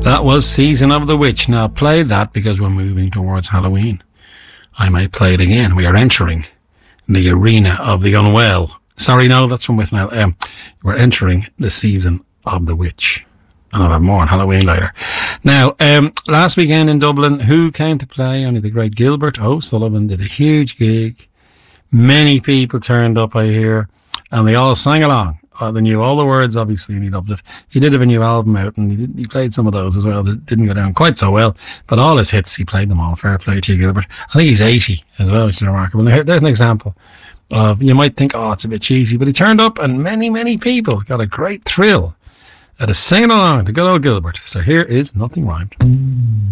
That was Season of the Witch. Now play that because we're moving towards Halloween. I might play it again. We are entering the arena of the unwell. Sorry, no, that's from With Now. We're entering the Season of the Witch. And I'll have more on Halloween later. Now, last weekend in Dublin, who came to play? Only the great Gilbert O'Sullivan did a huge gig. Many people turned up, I hear, and they all sang along. They knew all the words, obviously, and he loved it. He did have a new album out, and he played some of those as well that didn't go down quite so well. But all his hits, he played them all. Fair play to you, Gilbert. I think he's 80 as well, which is remarkable. Now, there's an example of, you might think, oh, it's a bit cheesy, but he turned up, and many, many people got a great thrill at a singing along to good old Gilbert. So here is Nothing Rhymed.